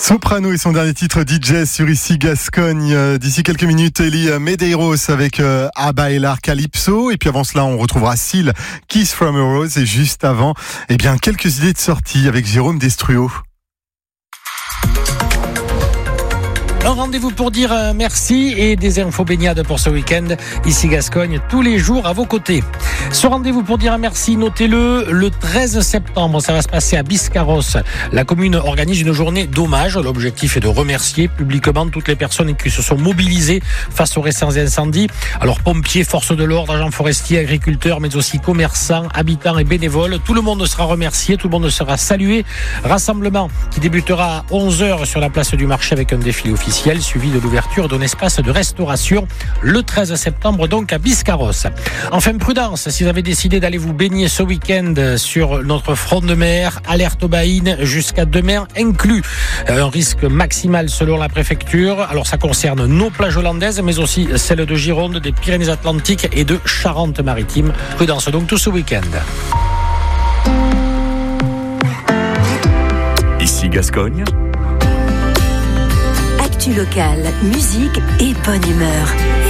Soprano et son dernier titre DJ sur Ici Gascogne. D'ici quelques minutes, Elie Medeiros avec Abba Elar Calypso. Et puis avant cela, on retrouvera Seal, Kiss from a Rose. Et juste avant, quelques idées de sortie avec Jérôme Destruo. Un rendez-vous pour dire merci et des infos baignades pour ce week-end. Ici Gascogne, tous les jours à vos côtés. Ce rendez-vous pour dire merci, notez-le, le 13 septembre, ça va se passer à Biscarrosse. La commune organise une journée d'hommage. L'objectif est de remercier publiquement toutes les personnes qui se sont mobilisées face aux récents incendies. Alors pompiers, forces de l'ordre, agents forestiers, agriculteurs, mais aussi commerçants, habitants et bénévoles. Tout le monde sera remercié, tout le monde sera salué. Rassemblement qui débutera à 11h sur la place du marché avec un défilé officiel, suivi de l'ouverture d'un espace de restauration le 13 septembre donc à Biscarrosse. Enfin prudence, si vous avez décidé d'aller vous baigner ce week-end sur notre front de mer, alerte aux baïnes jusqu'à demain inclus. Un risque maximal selon la préfecture. Alors ça concerne nos plages hollandaises mais aussi celles de Gironde, des Pyrénées-Atlantiques et de Charente-Maritime. Prudence donc tout ce week-end. Ici Gascogne. Actu locale, musique et bonne humeur.